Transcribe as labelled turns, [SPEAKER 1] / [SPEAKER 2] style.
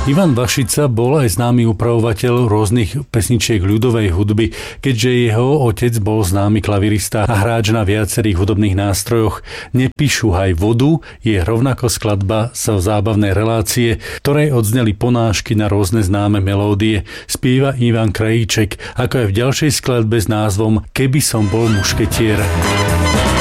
[SPEAKER 1] Ivan Vašica bol aj známy upravovateľ rôznych pesničiek ľudovej hudby, keďže jeho otec bol známy klavirista a hráč na viacerých hudobných nástrojoch. Nepíšuhaj vodu je rovnako skladba zo zábavnej relácie, ktorej odzneli ponášky na rôzne známe melódie. Spieva Ivan Krajíček, ako aj v ďalšej skladbe s názvom Keby som bol mušketier.